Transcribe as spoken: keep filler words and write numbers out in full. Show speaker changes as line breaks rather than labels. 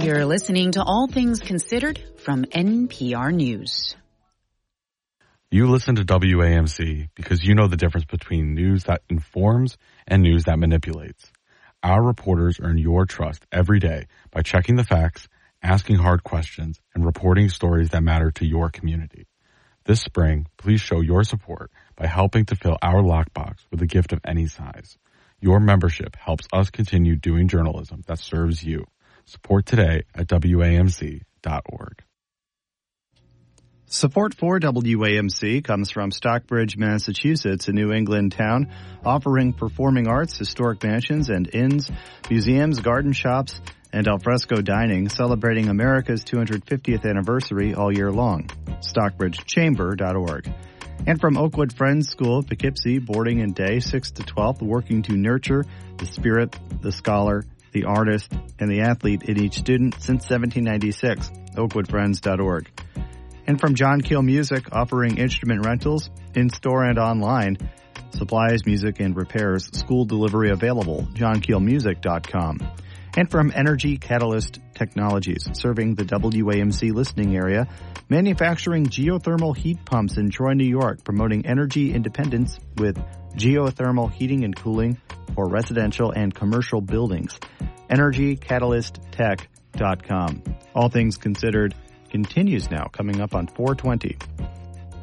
You're listening to All Things Considered from N P R News.
You listen to W A M C because you know the difference between news that informs and news that manipulates. Our reporters earn your trust every day by checking the facts, asking hard questions, and reporting stories that matter to your community. This spring, please show your support by helping to fill our lockbox with a gift of any size. Your membership helps us continue doing journalism that serves you. Support today at W A M C dot org.
Support for W A M C comes from Stockbridge, Massachusetts, a New England town offering performing arts, historic mansions and inns, museums, garden shops, and alfresco dining, celebrating America's two hundred fiftieth anniversary all year long. stockbridge chamber dot org. And from Oakwood Friends School of Poughkeepsie, boarding and day, sixth to twelfth, working to nurture the spirit, the scholar, the artist, and the athlete in each student since seventeen ninety-six. oakwood friends dot org. And from John Keel Music, offering instrument rentals in-store and online, supplies, music, and repairs, school delivery available, john keel music dot com. And from Energy Catalyst Technologies, serving the W A M C listening area, manufacturing geothermal heat pumps in Troy, New York, promoting energy independence with geothermal heating and cooling for residential and commercial buildings. energy catalyst tech dot com. All Things Considered continues now, coming up on four twenty.